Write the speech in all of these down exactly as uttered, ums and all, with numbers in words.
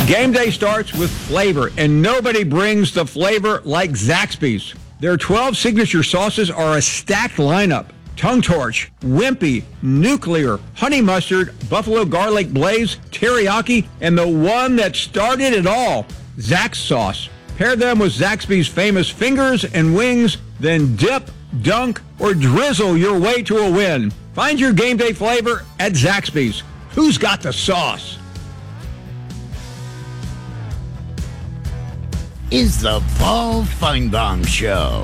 Game day starts with flavor, and nobody brings the flavor like Zaxby's. Their twelve signature sauces are a stacked lineup. Tongue Torch, Wimpy, Nuclear, Honey Mustard, Buffalo Garlic Blaze, Teriyaki, and the one that started it all, Zax Sauce. Pair them with Zaxby's famous fingers and wings, then dip, dunk, or drizzle your way to a win. Find your game day flavor at Zaxby's. Who's got the sauce? Is the Paul Feinbaum Show.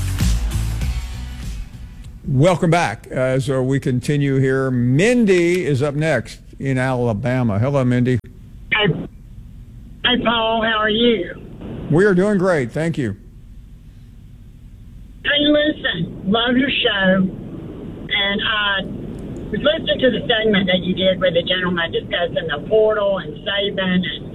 Welcome back as uh, we continue here. Mindy is up next in Alabama. Hello, Mindy. Hey, hey, Paul. How are you? We are doing great. Thank you. Hey, listen. Love your show. And I was listening to the segment that you did with the gentleman discussing the portal and Saban and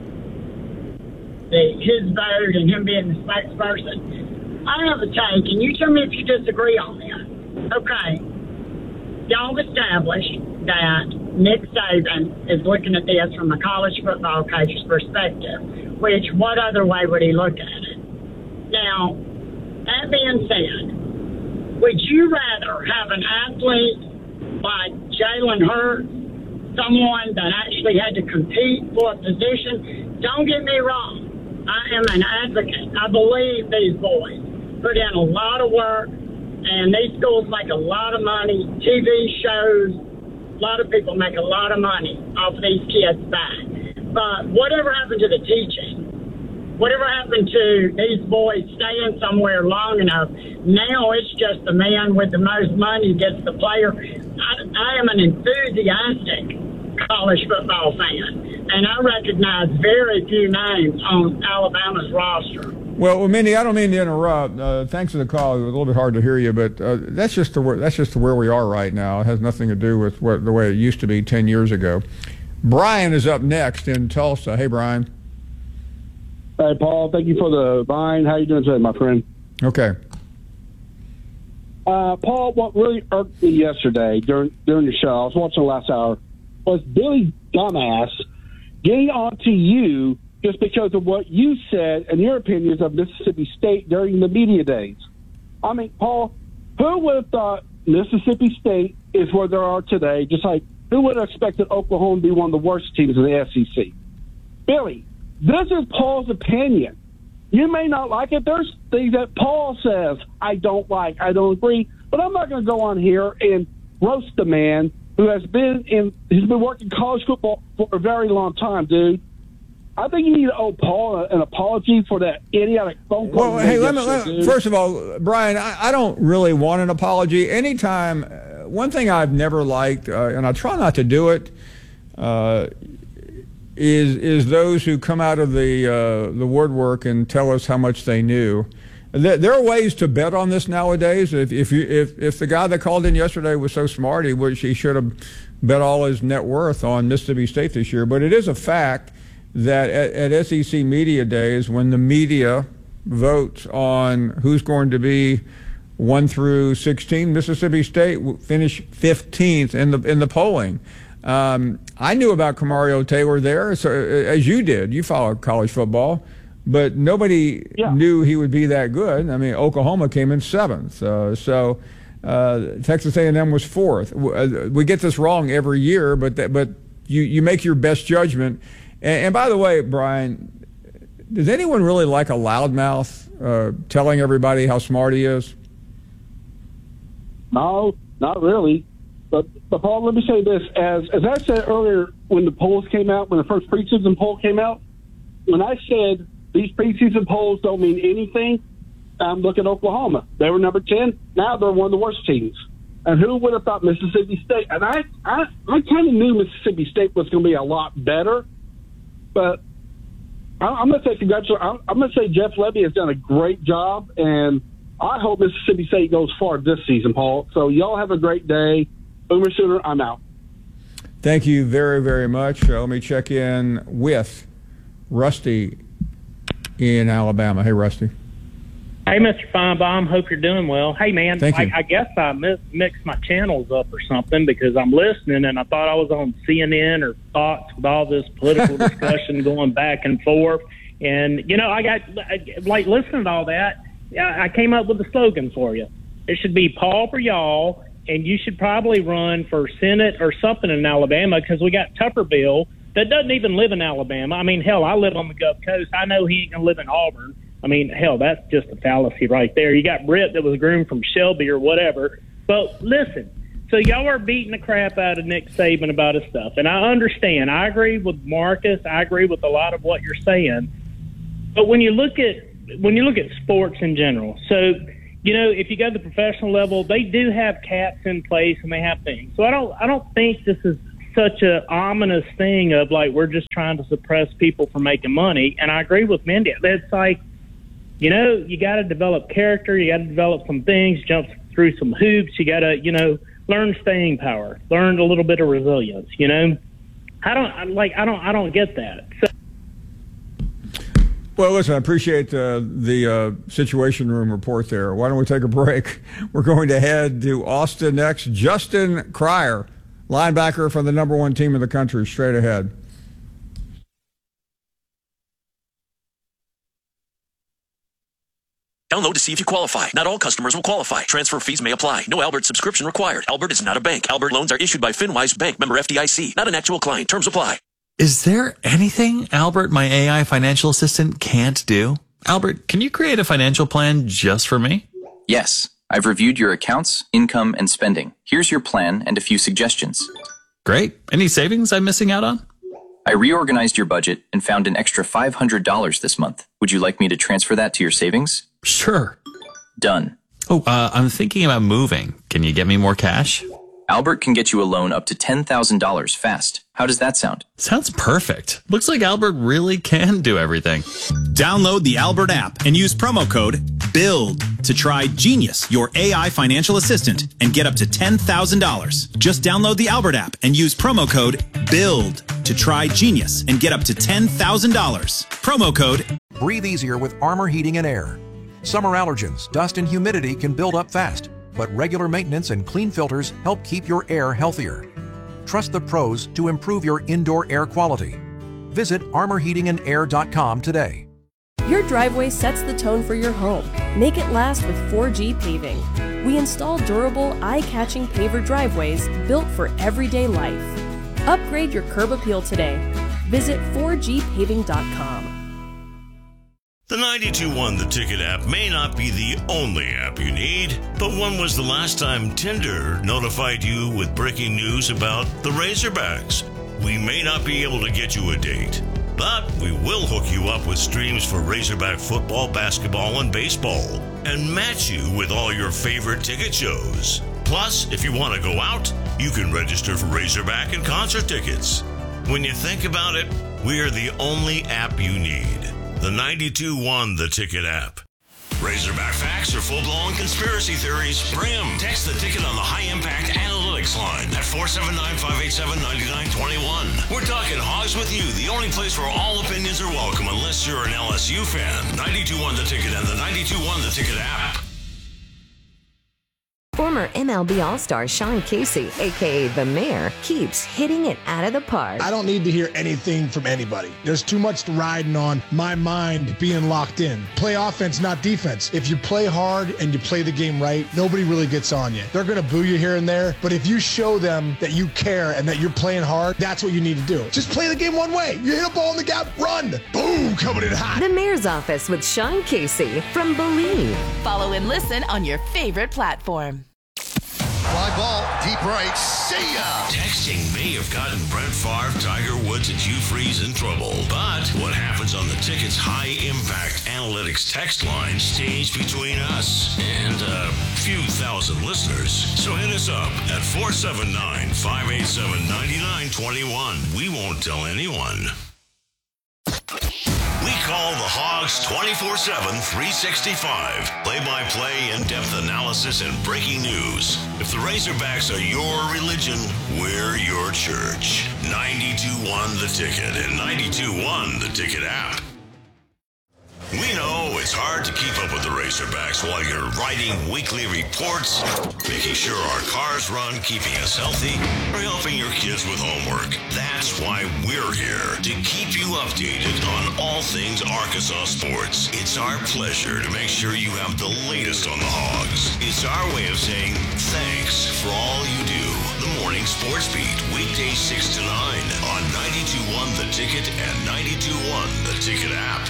the, his vote and him being the spokesperson. I have a take, and you tell me if you disagree on this. Okay. Y'all established that Nick Saban is looking at this from a college football coach's perspective, which what other way would he look at it? Now, that being said, would you rather have an athlete like Jalen Hurts, someone that actually had to compete for a position? Don't get me wrong. I am an advocate. I believe these boys put in a lot of work, and these schools make a lot of money. T V shows, a lot of people make a lot of money off these kids back. But whatever happened to the teaching? Whatever happened to these boys staying somewhere long enough? Now it's just the man with the most money gets the player. I, I am an enthusiastic college football fan, and I recognize very few names on Alabama's roster. Well, well, Mindy, I don't mean to interrupt. Uh, thanks for the call. It was a little bit hard to hear you, but uh, that's just the that's just where we are right now. It has nothing to do with what the way it used to be ten years ago. Brian is up next in Tulsa. Hey, Brian. Hey, Paul. Thank you for the vine. How you doing today, my friend? Okay. Uh, Paul, what really irked me yesterday during during the show, I was watching the last hour, was Billy Dumbass getting on to you just because of what you said and your opinions of Mississippi State during the media days. I mean, Paul, who would have thought Mississippi State is where they are today, just like who would have expected Oklahoma to be one of the worst teams in the S E C? Billy, this is Paul's opinion. You may not like it. There's things that Paul says I don't like, I don't agree, but I'm not going to go on here and roast the man who has been in, he's been working college football for a very long time, dude. I think you need to owe Paul an apology for that idiotic phone call. Well, hey, let me, let me, first of all, Brian, I, I don't really want an apology. Anytime, uh, one thing I've never liked, uh, and I try not to do it, uh, is is those who come out of the uh, the woodwork and tell us how much they knew. There are ways to bet on this nowadays. If if you if, if the guy that called in yesterday was so smart, he would he should have bet all his net worth on Mississippi State this year. But it is a fact that at, at S E C Media Days, when the media votes on who's going to be one through sixteen, Mississippi State finished fifteenth in the in the polling. Um, I knew about Camario Taylor there, so as you did. You followed college football, but nobody yeah. knew he would be that good. I mean, Oklahoma came in seventh, uh, so uh, Texas A and M was fourth. We get this wrong every year, but that, but you you make your best judgment. And, and by the way, Brian, does anyone really like a loudmouth uh, telling everybody how smart he is? No, not really. But, but Paul, let me say this. As as I said earlier when the polls came out, when the first preseason poll came out, when I said these preseason polls don't mean anything, I'm looking at Oklahoma. They were number ten. Now they're one of the worst teams. And who would have thought Mississippi State? And I, I, I kind of knew Mississippi State was going to be a lot better. But I'm going to say congratulations. I'm, I'm going to say Jeff Lebby has done a great job, and I hope Mississippi State goes far this season, Paul. So y'all have a great day. Boomer Sooner, I'm out. Thank you very, very much. Uh, let me check in with Rusty in Alabama. Hey, Rusty. Hey, Mister Feinbaum, hope you're doing well. Hey, man, Thank you. I, I guess I mis- mixed my channels up or something because I'm listening and I thought I was on C N N or Fox with all this political discussion going back and forth. And, you know, I got, like, listening to all that, I came up with a slogan for you. It should be Paul for y'all, and you should probably run for Senate or something in Alabama because we got Tuckerville that doesn't even live in Alabama. I mean, hell, I live on the Gulf Coast. I know he ain't going to live in Auburn. I mean, hell, that's just a fallacy right there. You got Britt that was groomed from Shelby or whatever. But listen, so y'all are beating the crap out of Nick Saban about his stuff. And I understand. I agree with Marcus. I agree with a lot of what you're saying. But when you look at when you look at sports in general, so, you know, if you go to the professional level, they do have caps in place and they have things. So I don't I don't think this is such a ominous thing of like we're just trying to suppress people from making money. And I agree with Mindy. It's like, you know, you got to develop character. You got to develop some things, jump through some hoops. You got to, you know, learn staying power, learn a little bit of resilience. You know, I don't like. I don't. I don't get that. So, well, listen, I appreciate uh, the uh, Situation Room report there. Why don't we take a break? We're going to head to Austin next. Justin Cryer, linebacker from the number one team in the country, straight ahead. Download to see if you qualify. Not all customers will qualify. Transfer fees may apply. No Albert subscription required. Albert is not a bank. Albert loans are issued by FinWise Bank, member F D I C. Not an actual client. Terms apply. Is there anything Albert, my A I financial assistant, can't do? Albert, can you create a financial plan just for me? Yes. I've reviewed your accounts, income, and spending. Here's your plan and a few suggestions. Great. Any savings I'm missing out on? I reorganized your budget and found an extra five hundred dollars this month. Would you like me to transfer that to your savings? Sure. Done. Oh, uh, I'm thinking about moving. Can you get me more cash? Albert can get you a loan up to ten thousand dollars fast. How does that sound? Sounds perfect. Looks like Albert really can do everything. Download the Albert app and use promo code BUILD to try Genius, your A I financial assistant, and get up to ten thousand dollars. Just download the Albert app and use promo code BUILD to try Genius and get up to ten thousand dollars. Promo code. Breathe easier with Armor Heating and Air. Summer allergens, dust, and humidity can build up fast, but regular maintenance and clean filters help keep your air healthier. Trust the pros to improve your indoor air quality. Visit armor heating and air dot com today. Your driveway sets the tone for your home. Make it last with four G Paving. We install durable, eye-catching paver driveways built for everyday life. Upgrade your curb appeal today. Visit four G paving dot com. The ninety-two one The Ticket app may not be the only app you need, but when was the last time Tinder notified you with breaking news about the Razorbacks? We may not be able to get you a date, but we will hook you up with streams for Razorback football, basketball, and baseball, and match you with all your favorite ticket shows. Plus, if you want to go out, you can register for Razorback and concert tickets. When you think about it, we are the only app you need. The ninety-two one The Ticket app. Razorback facts or full-blown conspiracy theories? Bring them. Text the ticket on the high-impact analytics line at four seven nine, five eight seven, nine nine two one. We're talking Hogs with You, the only place where all opinions are welcome unless you're an L S U fan. ninety-two one The Ticket and the ninety-two one The Ticket app. Former M L B All-Star Sean Casey, a k a. The Mayor, keeps hitting it out of the park. I don't need to hear anything from anybody. There's too much riding on my mind being locked in. Play offense, not defense. If you play hard and you play the game right, nobody really gets on you. They're going to boo you here and there, but if you show them that you care and that you're playing hard, that's what you need to do. Just play the game one way. You hit a ball in the gap, run. Boom, coming in hot. The Mayor's Office with Sean Casey from Believe. Follow and listen on your favorite platform. Fly ball, deep right, see ya! Texting may have gotten Brett Favre, Tiger Woods, and Hugh Freeze in trouble. But what happens on the Ticket's high-impact analytics text line stays between us and a few thousand listeners. So hit us up at four seven nine, five eight seven, nine nine two one. We won't tell anyone. We call the Hogs twenty-four seven, three sixty-five. Play-by-play, in-depth analysis, and breaking news. If the Razorbacks are your religion, we're your church. ninety-two one The Ticket and ninety-two one The Ticket app. We know it's hard to keep up with the Razorbacks while you're writing weekly reports, making sure our cars run, keeping us healthy, or helping your kids with homework. That's why we're here, to keep you updated on all things Arkansas sports. It's our pleasure to make sure you have the latest on the Hogs. It's our way of saying thanks for all you do. The Morning Sports Beat, weekdays six to nine on ninety-two point one The Ticket and ninety-two point one The Ticket app.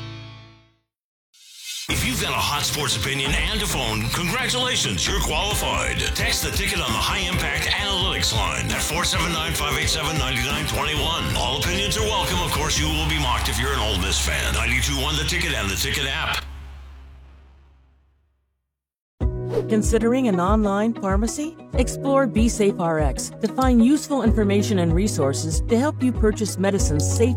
If you've got a hot sports opinion and a phone, congratulations, you're qualified. Text The Ticket on the High Impact Analytics line at four seven nine, five eight seven, nine nine two one. All opinions are welcome. Of course, you will be mocked if you're an Ole Miss fan. ninety-two point one The Ticket and The Ticket app. Considering an online pharmacy? Explore BeSafeRx to find useful information and resources to help you purchase medicines safely